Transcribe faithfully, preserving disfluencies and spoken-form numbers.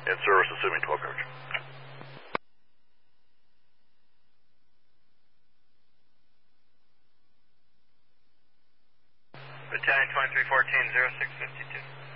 In service, assuming twelve coverage. Battalion twenty-three fourteen, zero six fifty-two.